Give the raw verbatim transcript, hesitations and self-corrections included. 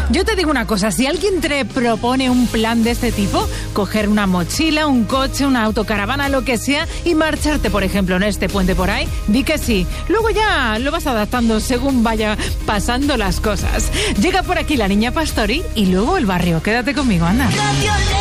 Yo te digo una cosa, si alguien te propone un plan de este tipo, coger una mochila, un coche, una autocaravana, lo que sea, y marcharte, por ejemplo, en este puente por ahí, di que sí. Luego ya lo vas adaptando según vaya pasando las cosas. Llega por aquí la niña Pastori y luego el barrio. Quédate conmigo, anda.